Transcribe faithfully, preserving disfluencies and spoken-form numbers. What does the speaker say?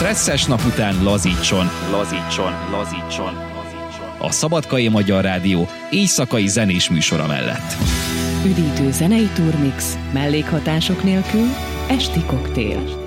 stresszes nap után lazítson, lazítson, lazítson. A Szabadkai Magyar Rádió éjszakai zenés műsora mellett. Üdítő zenei turmix, mellékhatások nélkül, esti koktél.